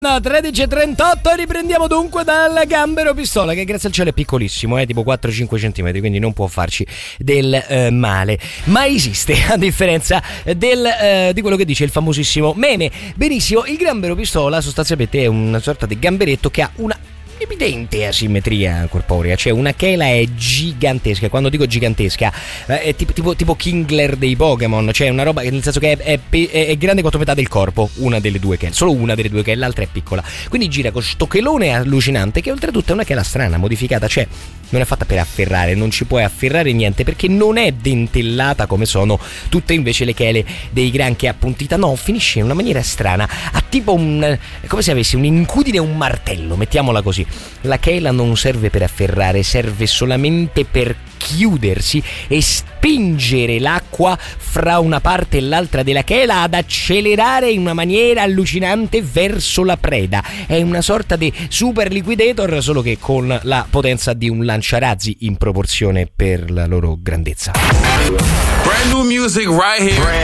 No, 13:38, riprendiamo dunque dal gambero pistola, che grazie al cielo è piccolissimo, tipo 4-5 cm, quindi non può farci del male. Ma esiste, a differenza di quello che dice il famosissimo meme. Benissimo, il gambero pistola sostanzialmente è una sorta di gamberetto che ha una evidente asimmetria corporea, cioè una chela è gigantesca. Quando dico gigantesca è tipo Kingler dei Pokémon, cioè una roba nel senso che è grande quanto metà del corpo, una delle due chele, solo una delle due chele, l'altra è piccola, quindi gira con sto chelone allucinante che oltretutto è una chela strana, modificata, cioè non è fatta per afferrare, non ci puoi afferrare niente perché non è dentellata come sono tutte invece le chele dei granchi appuntita, no, finisce in una maniera strana, ha tipo come se avessi un'incudine e un martello, mettiamola così. La chela non serve per afferrare, serve solamente per chiudersi e spingere l'acqua fra una parte e l'altra della chela ad accelerare in una maniera allucinante verso la preda. È una sorta di super liquidator, solo che con la potenza di un lanciarazzi in proporzione per la loro grandezza. Brand new music right here.